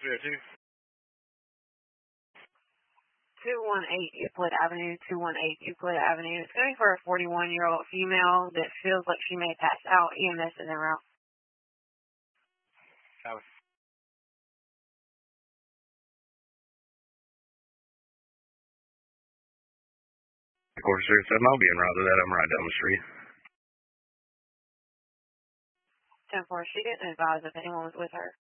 302. 218 Euclid Avenue, 218 Euclid Avenue. It's going for a 41-year-old female that feels like she may pass out. EMS is en route. Out. Quarter 7, I'll be en route to that. I'm right down the street. 10-4, she didn't advise if anyone was with her.